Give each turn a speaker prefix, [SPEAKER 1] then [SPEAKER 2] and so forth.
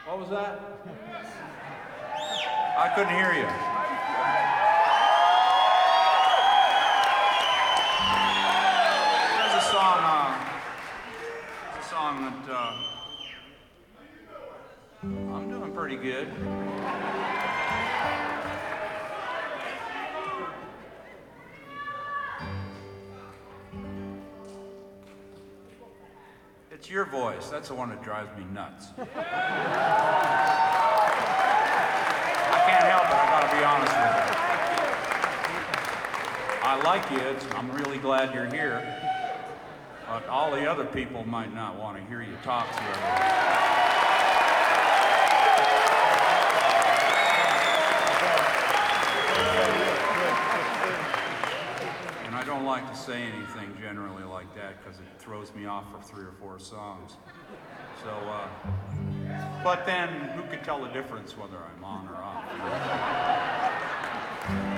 [SPEAKER 1] What was that? I couldn't hear you. There's a song that I'm doing pretty good. It's your voice. That's the one that drives me nuts. I can't help it. I gotta be honest with you. I like you. I'm really glad you're here. But all the other people might not want to hear you talk through everything. And I don't like to say anything generally like that because it throws me off for 3 or 4 songs. So, but then who can tell the difference whether I'm on or off?